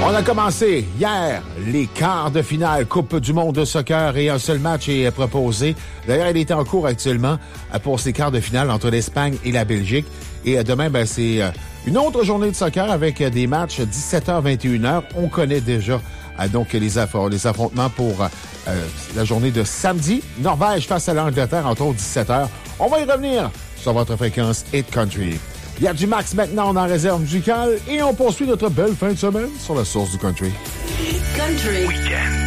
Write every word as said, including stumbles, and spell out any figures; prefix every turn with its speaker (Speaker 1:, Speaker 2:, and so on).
Speaker 1: On a commencé hier les quarts de finale Coupe du monde de soccer et un seul match est proposé. D'ailleurs, il est en cours actuellement pour ces quarts de finale entre l'Espagne et la Belgique. Et demain, ben, c'est une autre journée de soccer avec des matchs dix-sept heures vingt et une heures. On connaît déjà donc les, aff- les affrontements pour euh, la journée de samedi. Norvège face à l'Angleterre, entre autres dix-sept heures. On va y revenir sur votre fréquence Hit Country. Il y a du max maintenant, on en réserve musicale et on poursuit notre belle fin de semaine sur la source du country.
Speaker 2: Country. Weekend.